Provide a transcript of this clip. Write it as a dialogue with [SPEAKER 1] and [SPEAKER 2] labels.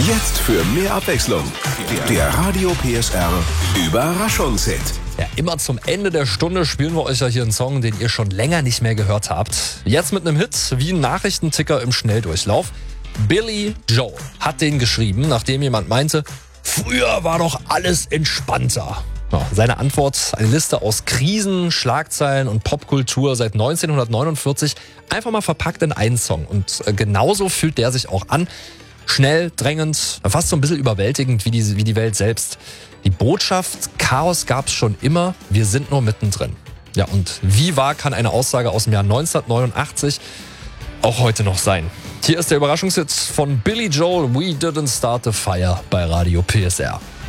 [SPEAKER 1] Jetzt für mehr Abwechslung. Der Radio PSR Überraschungshit.
[SPEAKER 2] Ja, immer zum Ende der Stunde spielen wir euch ja hier einen Song, den ihr schon länger nicht mehr gehört habt. Jetzt mit einem Hit wie ein Nachrichtenticker im Schnelldurchlauf. Billy Joel hat den geschrieben, nachdem jemand meinte, früher war doch alles entspannter. Ja, seine Antwort, eine Liste aus Krisen, Schlagzeilen und Popkultur seit 1949, einfach mal verpackt in einen Song. Und genauso fühlt der sich auch an. Schnell, drängend, fast so ein bisschen überwältigend wie die Welt selbst. Die Botschaft, Chaos gab's schon immer, wir sind nur mittendrin. Ja, und wie wahr kann eine Aussage aus dem Jahr 1989 auch heute noch sein? Hier ist der Überraschungshit von Billy Joel, We Didn't Start the Fire bei Radio PSR.